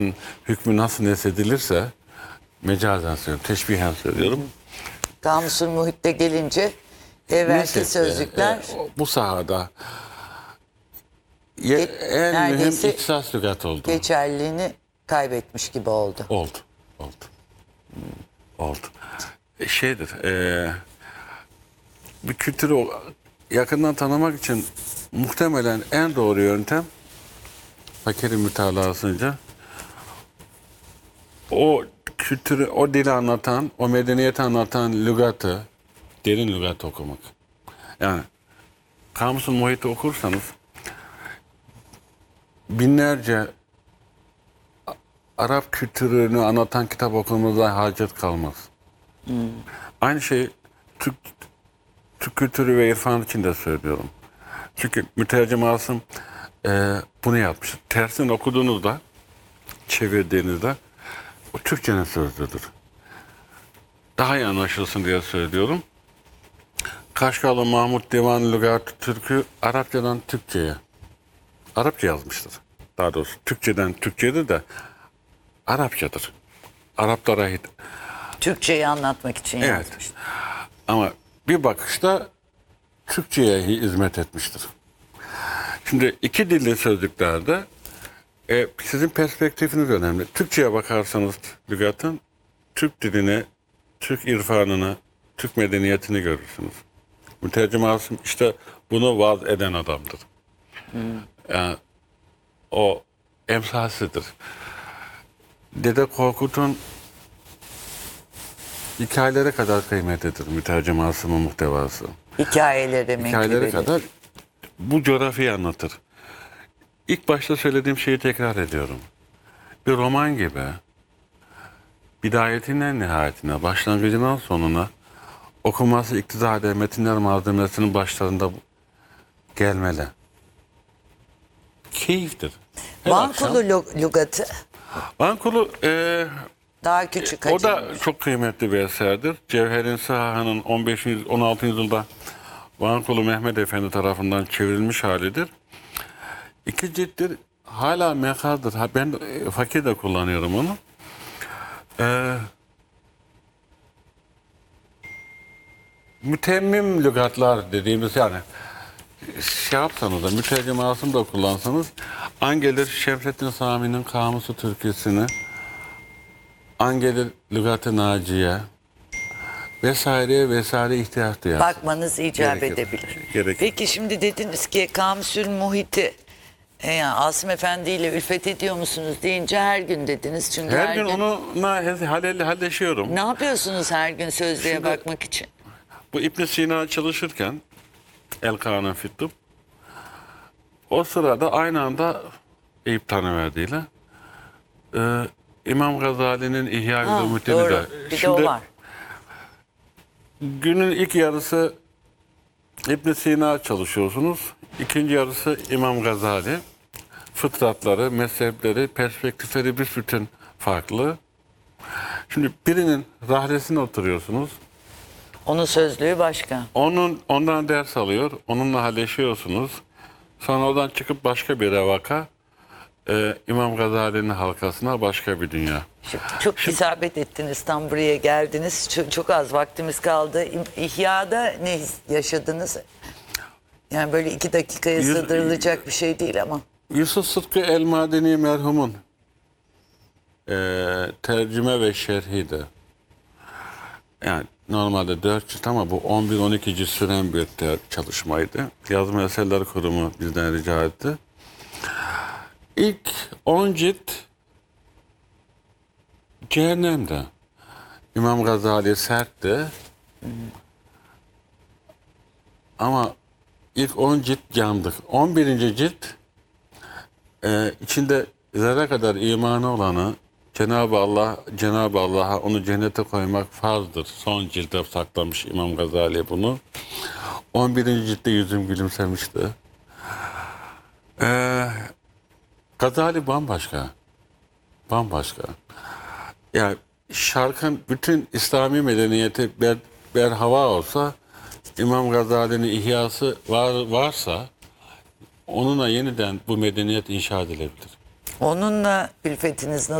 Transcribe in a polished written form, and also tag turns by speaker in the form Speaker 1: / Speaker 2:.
Speaker 1: hükmü nasıl nesedilirse mecazen söylüyorum, teşbihen söylüyorum.
Speaker 2: Kamusul Muhit'te gelince evvelki sözcükler
Speaker 1: bu sahada en mühim
Speaker 2: neredeyse
Speaker 1: ihtisas lügat oldu.
Speaker 2: geçerliliğini kaybetmiş gibi oldu.
Speaker 1: Oldu. Oldu. Şeydir, bir kültürü yakından tanımak için muhtemelen en doğru yöntem Fakir'in mütalasınca o kültürü, o dili anlatan, o medeniyeti anlatan lügatı, derin lügatı okumak. Yani Kamusul Muhit'i okursanız binlerce Arap kültürünü anlatan kitap okumanıza hacet kalmaz. Aynı şeyi Türk kültürü ve irfan için de söylüyorum. Çünkü mütercim Asım bunu yapmış. Tersini okuduğunuzda, çevirdiğinizde o Türkçenin sözlüdür. Daha iyi anlaşılsın diye söylüyorum. Kaşgarlı Mahmut Divan Lügat-ı Türk'ü Arapçadan Türkçe'ye, Arapça yazmıştır. Daha doğrusu Türkçeden Türkçe'dir de Arapçadır. Araplara
Speaker 2: Türkçeyi anlatmak için
Speaker 1: evet.
Speaker 2: yazmış.
Speaker 1: Ama bir bakışta Türkçe'ye hizmet etmiştir. Şimdi iki dilli sözlüklerde sizin perspektifiniz önemli. Türkçe'ye bakarsanız lügatın Türk dilini, Türk irfanını, Türk medeniyetini görürsünüz. Mütercim Asım işte bunu vaaz eden adamdır. Yani o emsalsidir. Dede Korkut'un hikayeleri kadar kıymetlidir mütercim Asım'ın muhtevası.
Speaker 2: Hikayeleri
Speaker 1: Kadar bu coğrafyayı anlatır. İlk başta söylediğim şeyi tekrar ediyorum. Bir roman gibi bidayetinden nihayetine, başlangıcından sonuna okunması iktiza eden metinler malzemesinin başlarında gelmeli. Keyiftir.
Speaker 2: Vankulu lügatı
Speaker 1: Vankulu
Speaker 2: daha küçük
Speaker 1: o da
Speaker 2: hacimli.
Speaker 1: çok kıymetli bir eserdir. Cevherin Saha'nın 16. yüzyılda Vankulu Mehmet Efendi tarafından çevrilmiş halidir. İki cilttir. Hala mekadır. Ben Fakir de kullanıyorum onu. Mütemmim lügatlar dediğimiz yani şey yapsanız da mütercim Asım da kullansanız an gelir Şemsettin Sami'nin Kamusu Türküsünü, an gelir Lügat-ı Naciye vesaire ihtiyaç duyar.
Speaker 2: Bakmanız icap
Speaker 1: Gerekir.
Speaker 2: edebilir.
Speaker 1: Gerekir.
Speaker 2: Peki şimdi dediniz ki Kamusul Muhit'i yani Asım Efendi ile ülfet ediyor musunuz deyince her gün dediniz. Çünkü
Speaker 1: Her gün onunla halleşiyorum.
Speaker 2: Ne yapıyorsunuz her gün sözlüğe
Speaker 1: Şimdi-
Speaker 2: bakmak için?
Speaker 1: Bu İbn Sina çalışırken El Kanun Fittub o sırada aynı anda Eyüp Tanıverdi ile İmam Gazali'nin İhya-i Ulumuddin'i
Speaker 2: Doğru.
Speaker 1: de.
Speaker 2: Bir de o var.
Speaker 1: Günün ilk yarısı İbn Sina çalışıyorsunuz. İkinci yarısı İmam Gazali. Fıtratları, mezhepleri, perspektifleri büsbütün farklı. Şimdi birinin rahlesine oturuyorsunuz.
Speaker 2: Onun sözlüğü başka.
Speaker 1: Ondan ders alıyor, onunla halleşiyorsunuz. Sonra oradan çıkıp başka bir revaka, İmam Gazali'nin halkasına başka bir dünya.
Speaker 2: Çok isabet ettiniz, tam buraya geldiniz. Çok az vaktimiz kaldı. İhya'da ne yaşadınız? Yani böyle 2 dakikaya sığdırılacak bir şey değil ama.
Speaker 1: Yusuf Sıtkı El-Madeni merhumun tercüme ve şerhiydi. Yani normalde 4 cilt ama bu 11-12 cilt süren bir çalışmaydı. Yazma Eserler Kurumu bizden rica etti. İlk 10 cilt cehennemde. İmam Gazali sertti. Ama ilk 10 cilt yandık. 11. cilt içinde zerre kadar imanı olanı Cenab-ı Allah'a onu cennete koymak farzdır. Son cilde saklamış İmam Gazali bunu. 11. ciltte yüzüm gülümsemişti. Gazali bambaşka. Bambaşka. Yani şarkın bütün İslami medeniyeti berhava olsa İmam Gazali'nin ihyası varsa onunla yeniden bu medeniyet inşa edilebilir.
Speaker 2: Onunla külfetiniz